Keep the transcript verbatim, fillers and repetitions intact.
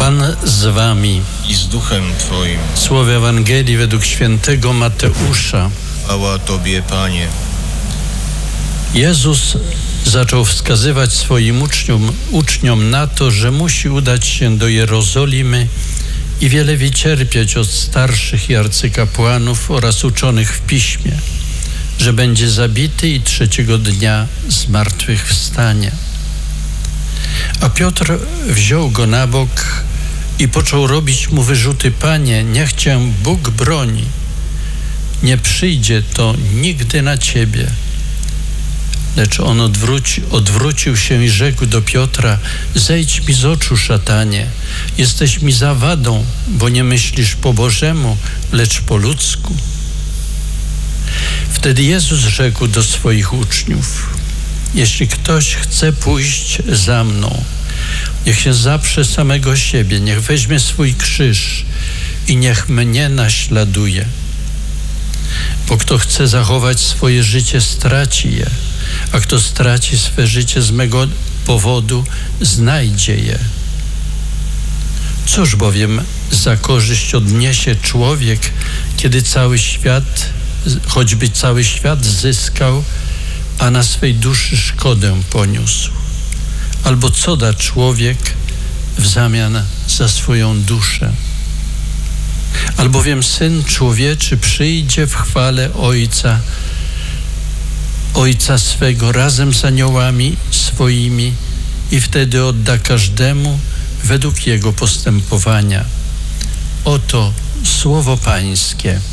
Pan z wami. I z duchem Twoim. Słowo Ewangelii według świętego Mateusza. Chwała Tobie, Panie. Jezus zaczął wskazywać swoim uczniom, uczniom na to, że musi udać się do Jerozolimy i wiele wycierpieć od starszych i arcykapłanów oraz uczonych w Piśmie, że będzie zabity i trzeciego dnia zmartwychwstanie. A Piotr wziął go na bok i począł robić mu wyrzuty: Panie, niech Cię Bóg broni. Nie przyjdzie to nigdy na Ciebie. Lecz on odwróci, odwrócił się i rzekł do Piotra: zejdź mi z oczu, szatanie. Jesteś mi zawadą, bo nie myślisz po Bożemu, lecz po ludzku. Wtedy Jezus rzekł do swoich uczniów: jeśli ktoś chce pójść za mną, niech się zaprze samego siebie, niech weźmie swój krzyż i niech mnie naśladuje. Bo kto chce zachować swoje życie, straci je, a kto straci swe życie z mego powodu, znajdzie je. Cóż bowiem za korzyść odniesie człowiek, kiedy cały świat, choćby cały świat zyskał, a na swej duszy szkodę poniósł? Albo co da człowiek w zamian za swoją duszę? Albowiem Syn Człowieczy przyjdzie w chwale Ojca, Ojca swego razem z aniołami swoimi i wtedy odda każdemu według jego postępowania. Oto słowo Pańskie.